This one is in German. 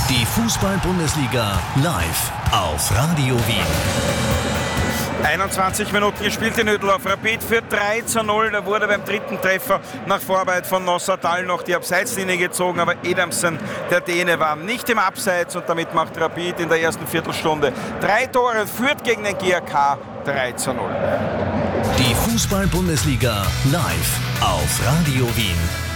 Die Fußball-Bundesliga live auf Radio Wien. 21 Minuten gespielt in Ödeldorf. Rapid führt 3:0. Da wurde beim dritten Treffer nach Vorarbeit von Nossadal noch die Abseitslinie gezogen, aber Edamson, der Däne, war nicht im Abseits und damit macht Rapid in der ersten Viertelstunde 3 Tore, führt gegen den GAK 3:0. Die Fußball-Bundesliga live auf Radio Wien.